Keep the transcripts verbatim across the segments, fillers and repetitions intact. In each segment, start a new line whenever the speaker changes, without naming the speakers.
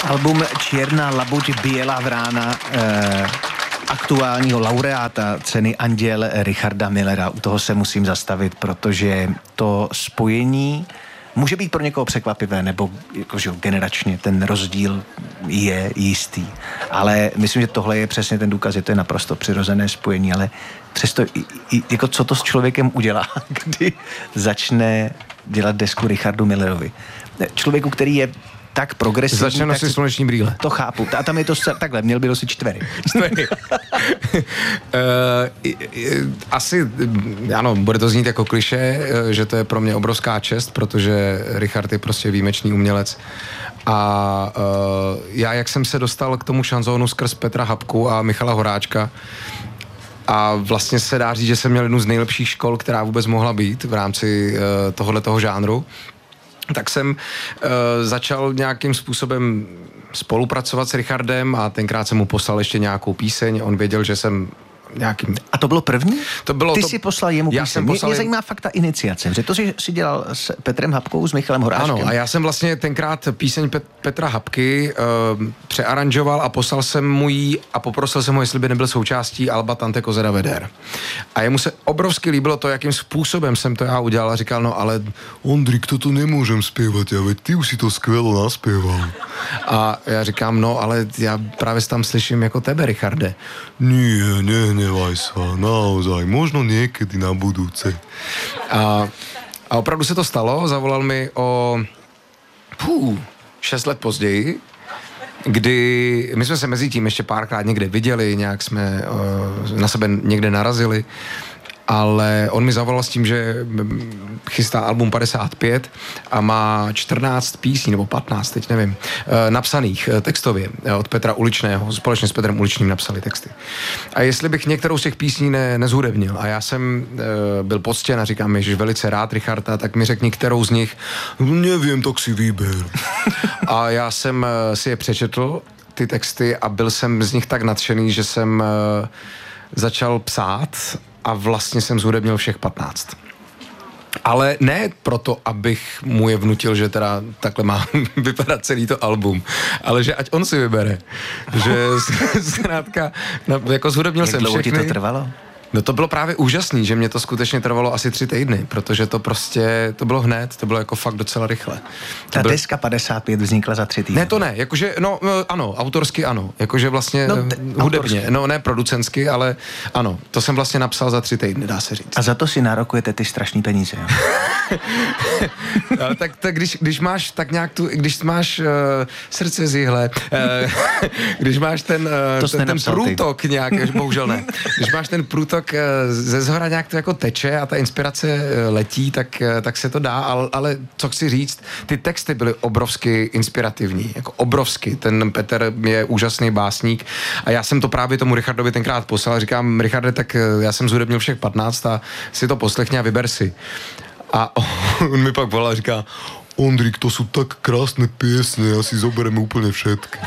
Album Čierna labuť, biela vrána, eh, aktuálního laureáta ceny Anděl Richarda Millera. U toho se musím zastavit, protože to spojení může být pro někoho překvapivé, nebo jakože generačně ten rozdíl je jistý. Ale myslím, že tohle je přesně ten důkaz, že to je naprosto přirozené spojení, ale přesto, jako co to s člověkem udělá, kdy začne dělat desku Richardu Millerovi. Člověku, který je tak progresivní.
Začne nosit sluneční brýle.
To chápu. A tam je to takhle, měl by nosit čtvery.
Čtvery. uh, asi, ano, bude to znít jako klišé, že to je pro mě obrovská čest, protože Richard je prostě výjimečný umělec. A uh, já, jak jsem se dostal k tomu šanzónu skrz Petra Habku a Michala Horáčka, a vlastně se dá říct, že jsem měl jednu z nejlepších škol, která vůbec mohla být v rámci uh, tohohletoho žánru, tak jsem uh, začal nějakým způsobem spolupracovat s Richardem a tenkrát jsem mu poslal ještě nějakou píseň. On věděl, že jsem nějakým...
A to bylo první?
To bylo
Ty
to...
jsi poslal jemu
já
píseň.
Poslal...
Mě, mě zajímá fakt ta iniciace, že to jsi, jsi dělal s Petrem Habkou, s Michalem Horáčkem.
Ano, a já jsem vlastně tenkrát píseň Pet- Petra Habky uh, přearanžoval a poslal jsem mu ji a poprosil jsem ho, jestli by nebyl součástí alba Tante Kozera Veder. A jemu se obrovsky líbilo to, jakým způsobem jsem to já udělal a říkal, no ale Ondrik, toto nemůžem zpěvat, já veď ty už si to skvělo naspěval. A já říkám, no ale já právě tam slyším jako tebe, Richarde. Nie, nehnevaj sa, naozaj, možno niekedy na budúce. A, a opravdu se to stalo, zavolal mi o pů, šest let později, kdy my jsme se mezi tím ještě párkrát někde viděli, nějak jsme uh, na sebe někde narazili, ale on mi zavolal s tím, že chystá album padesát pět a má čtrnáct písní, nebo patnáct, teď nevím, napsaných textově od Petra Uličného. Společně s Petrem Uličným napsali texty. A jestli bych některou z těch písní ne, nezhudebnil, a já jsem e, byl poctěn a říkám mi, že velice rád Richarda, tak mi řekni, kterou z nich. Nevím, tak si vyber. A já jsem si je přečetl, ty texty, a byl jsem z nich tak nadšený, že jsem e, začal psát a vlastně jsem zhudebnil všech patnáct. Ale ne proto, abych mu je vnutil, že teda takhle má vypadat celý to album, ale že ať on si vybere. Že zkrátka, jako zhudebnil jsem všechny.
Jak dlouho ti to trvalo?
No to bylo právě úžasný, že mě to skutečně trvalo asi tři týdny, protože to prostě, to bylo hned, to bylo jako fakt docela rychle.
Ta
byl...
deska padesát pět vznikla za tři týdny.
Ne, to ne, jakože, no ano, autorsky ano, jakože vlastně
no, te,
hudebně,
autorsky.
No ne producensky, ale ano, to jsem vlastně napsal za tři týdny, dá se říct.
A za to si nárokujete ty strašný peníze, jo?
Ale tak, tak když, když máš tak nějak tu, když máš uh, srdce z jihle, uh, když máš ten, uh, ten, ten průtok ty. nějak, bohužel ne, když máš ten průtok uh, ze zhora nějak to jako teče a ta inspirace uh, letí, tak, uh, tak se to dá, ale, ale co chci říct, ty texty byly obrovsky inspirativní, jako obrovsky, ten Petr je úžasný básník a já jsem to právě tomu Richardovi tenkrát poslal, říkám, Richarde, tak uh, já jsem zhudebnil všech patnáct a si to poslechni a vyber si. A on mi pak volal a říká, Ondrik, to jsou tak krásné písně, já si zobereme úplně všetky.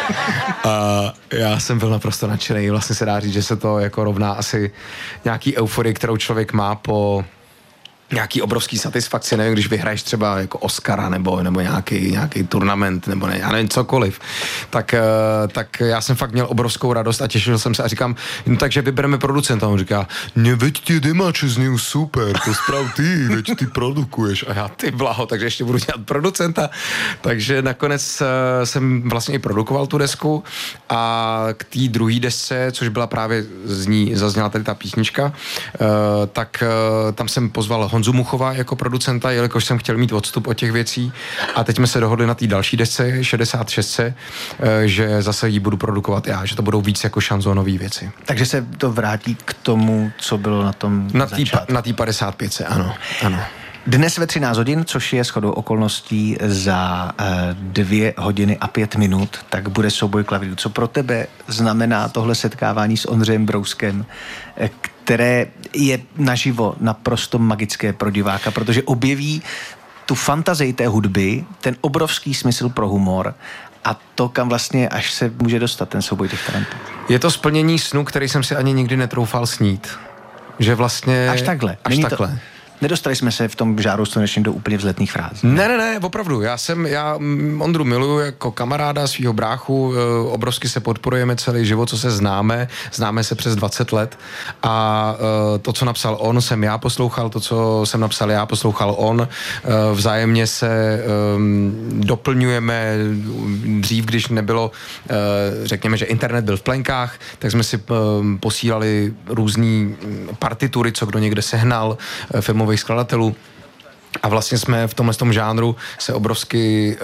A já jsem byl naprosto nadšený, vlastně se dá říct, že se to jako rovná asi nějaký euforii, kterou člověk má po nějaký obrovský satisfakci, nevím, když vyhraješ třeba jako Oscara nebo, nebo nějaký, nějaký turnament, nebo ne, já nevím, cokoliv, tak, tak já jsem fakt měl obrovskou radost a těšil jsem se a říkám, no takže vybereme producenta. On říká, ne, veď ty demáče z něj super, to sprav ty, veď ty produkuješ. A já, ty blaho, takže ještě budu dělat producenta. Takže nakonec uh, jsem vlastně i produkoval tu desku a k té druhé desce, což byla právě z ní, zazněla tady ta písnička, uh, tak uh, tam jsem pozval Honzu Muchova jako producenta, jelikož jsem chtěl mít odstup od těch věcí a teď jsme se dohodli na té další desce, šedesát šest, že zase ji budu produkovat já, že to budou víc jako šanzónové věci.
Takže se to vrátí k tomu, co bylo na tom
Na té na té padesát pět, ano, ano.
Dnes ve třináct hodin, což je shodou okolností za uh, dvě hodiny a pět minut, tak bude souboj klavíru. Co pro tebe znamená tohle setkávání s Ondřejem Brouskem, které je naživo naprosto magické pro diváka, protože objeví tu fantazii té hudby, ten obrovský smysl pro humor a to, kam vlastně až se může dostat ten souboj těch talentů.
Je to splnění snu, který jsem si ani nikdy netroufal snít. Že vlastně...
Až takhle.
Až
Není
takhle.
To... Nedostali jsme se v tom žáru slunečním do úplně vzletných frází.
Ne, ne, ne, opravdu. Já jsem, já Ondru miluju jako kamaráda, svýho bráchu, obrovsky se podporujeme celý život, co se známe, známe se přes dvacet let a to, co napsal on, jsem já poslouchal, to, co jsem napsal já, poslouchal on. Vzájemně se doplňujeme. Dřív, když nebylo, řekněme, že internet byl v plenkách, tak jsme si posílali různý partitury, co kdo někde sehnal, filmových skladatelů. A vlastně jsme v tomhle tom žánru se obrovsky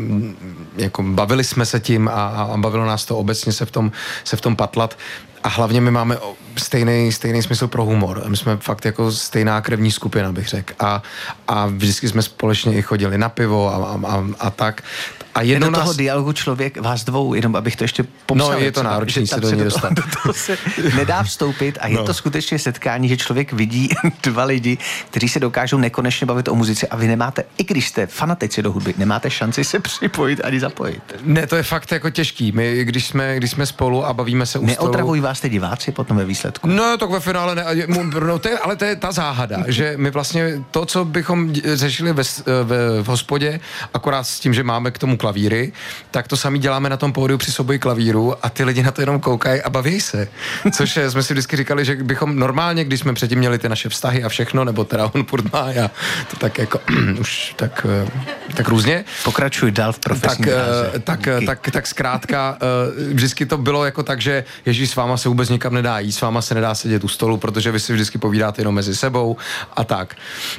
jako bavili jsme se tím a, a bavilo nás to obecně se v tom, se v tom patlat. A hlavně my máme stejný, stejný smysl pro humor. My jsme fakt jako stejná krevní skupina, bych řekl. A, a vždycky jsme společně i chodili na pivo a, a, a, a tak. A
jedno do nás... toho dialogu člověk, vás dvou, jenom abych to ještě popsal.
No, je to náročný se do něj dostat.
Do toho se nedá vstoupit a je no. to skutečně setkání, že člověk vidí dva lidi, kteří se dokážou nekonečně bavit o muzice a vy nemáte, i když jste fanatici do hudby, nemáte šanci se připojit ani zapojit.
Ne, to je fakt jako těžký. My, když jsme, když jsme spolu a bavíme se u stolu...
Neotravují vás ty diváci potom ve výsledku?
No, tak ve finále ne, no, to je, ale to je ta záhada, že my vlastně to, co bychom řešili ve, ve, v hospodě, akorát s tím, že máme k tomu klavíry, tak to sami děláme na tom pódiu při souboji klavíru a ty lidi na to jenom koukají a baví se. Což je, jsme si vždycky říkali, že bychom normálně, když jsme předtím měli ty naše vztahy a všechno, nebo teda on furt má, já to tak jako už tak, tak různě.
Pokračuj dál v profesní
tak,
dráze.
Tak, tak, tak, tak zkrátka vždycky to bylo jako tak, že Ježíš, s váma se vůbec nikam nedá jít, s váma se nedá sedět u stolu, protože vy si vždycky povídáte jenom mezi sebou a tak.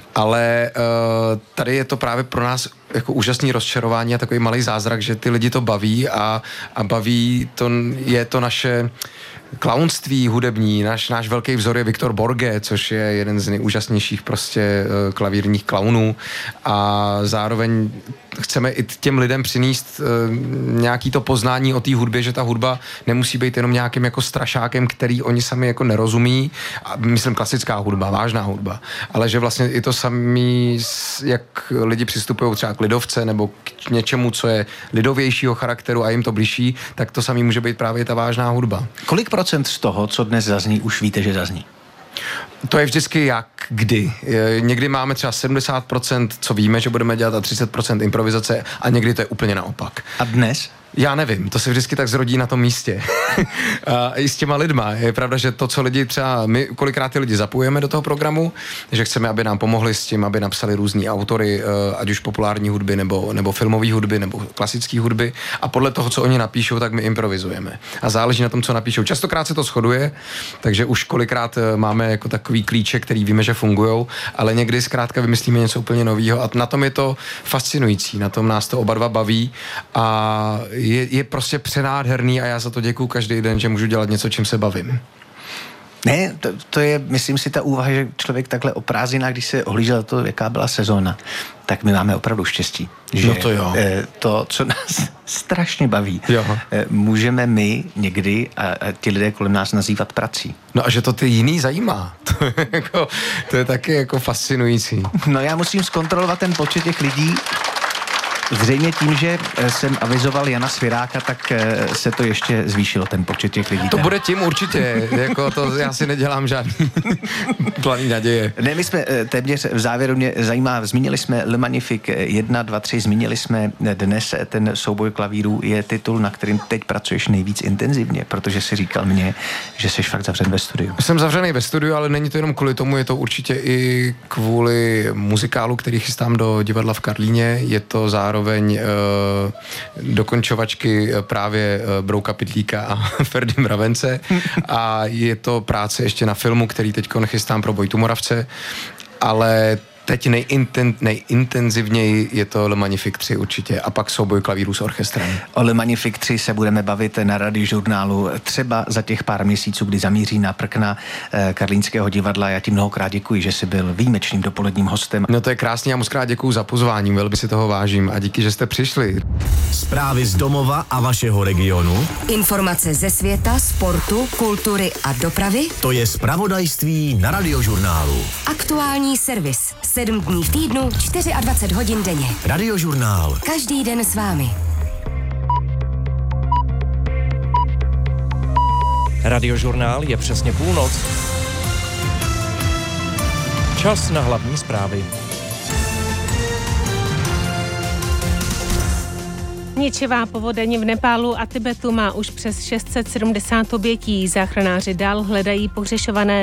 Ale tady je to právě pro nás jako úžasný rozčarování a takový malý zázrak, že ty lidi to baví a, a baví, to je to naše klaunství hudební, náš, náš velký vzor je Viktor Borge, což je jeden z nejúžasnějších prostě uh, klavírních klaunů a zároveň chceme i těm lidem přinést uh, nějaký to poznání o té hudbě, že ta hudba nemusí být jenom nějakým jako strašákem, který oni sami jako nerozumí, a myslím klasická hudba, vážná hudba, ale že vlastně i to samý, jak lidi přistupují třeba k lidovce nebo k něčemu, co je lidovějšího charakteru a jim to bližší, tak to samý může být právě ta vážná hudba.
Kolik procent z toho, co dnes zazní, už víte, že zazní?
To je vždycky jak, kdy. Někdy máme třeba sedmdesát procent, co víme, že budeme dělat, a třicet procent improvizace a někdy to je úplně naopak.
A dnes?
Já nevím, to se vždycky tak zrodí na tom místě. A i s těma lidma. Je pravda, že to, co lidi třeba, my kolikrát ty lidi zapojujeme do toho programu, že chceme, aby nám pomohli s tím, aby napsali různý autory, ať už populární hudby, nebo, nebo filmové hudby, nebo klasické hudby. A podle toho, co oni napíšou, tak my improvizujeme. A záleží na tom, co napíšou. Častokrát se to shoduje, takže už kolikrát máme jako takový klíče, který víme, že fungujou, ale někdy zkrátka vymyslíme něco úplně nového. A na tom je to fascinující, na tom nás to oba dva baví a Je, je prostě přenádherný a já za to děkuju každý den, že můžu dělat něco, čím se bavím.
Ne, to, to je, myslím si, ta úvaha, že člověk takhle o prázdninách, když se ohlížel to, jaká byla sezóna, tak my máme opravdu štěstí. Že
no to jo.
To, co nás strašně baví,
jo.
můžeme my někdy a, a ti lidé kolem nás nazývat prací.
No a že to ty jiný zajímá. To je, jako, to je taky jako fascinující.
No já musím zkontrolovat ten počet těch lidí. Zřejmě tím, že jsem avizoval Jana Sviráka, tak se to ještě zvýšilo, ten počet těch lidí.
To bude tím určitě, jako to já si nedělám žádný planý naděje.
Ne, my jsme téměř v závěru, mě zajímá, zmínili jsme Le Magnifique jedna, dva, tři, zmínili jsme dnes ten souboj klavírů, je titul, na kterým teď pracuješ nejvíc intenzivně, protože si říkal mě, že jsi fakt zavřen ve studiu.
Jsem zavřený ve studiu, ale není to jenom kvůli tomu, je to určitě i kvůli muzikálu, který chystám do divadla v Karlíně, je to zároveň zároveň uh, dokončovačky právě uh, Brouka Pytlíka a Ferdy Mravence a je to práce ještě na filmu, který teď chystám pro Vojtu Moravce, ale teď nejinten, nejintenzivněji je to Le Magnifique tři určitě a pak souboj klavírů s orchestrem.
O Le Magnifique tři se budeme bavit na Radiožurnálu třeba za těch pár měsíců, kdy zamíří na prkna eh, Karlínského divadla. Já ti mnohokrát děkuji, že jsi byl výjimečným dopoledním hostem.
No to je krásný, já moc krát děkuji za pozvání, velmi si toho vážím a díky, že jste přišli.
Zprávy z domova a vašeho regionu.
Informace ze světa, sportu, kultury a dopravy.
To je zpravodajství na Radiožurnálu.
Aktuální servis. Sedm dní v týdnu, dvacet čtyři hodin denně.
Radiožurnál.
Každý den s vámi.
Radiožurnál je přesně půlnoc. Čas na hlavní zprávy.
Ničivá povodeň v Nepálu a Tibetu má už přes šest set sedmdesát obětí. Záchranáři dál hledají pohřešované.